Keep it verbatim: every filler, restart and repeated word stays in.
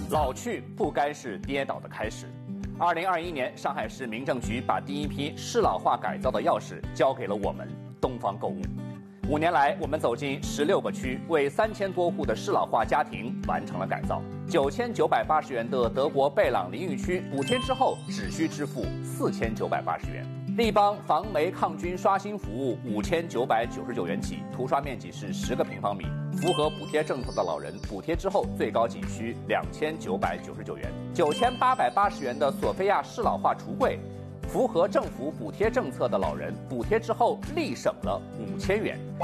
老去不该是跌倒的开始。二零二一年，上海市民政局把第一批适老化改造的钥匙交给了我们东方购物。五年来，我们走进十六个区，为三千多户的适老化家庭完成了改造。九千九百八十元的德国贝朗淋浴区，补贴之后只需支付四千九百八十元。立邦防霉抗菌刷新服务五千九百九十九元起，涂刷面积是十个平方米。符合补贴政策的老人，补贴之后最高仅需两千九百九十九元。九千八百八十元的索菲亚适老化橱柜，符合政府补贴政策的老人，补贴之后立省了五千元。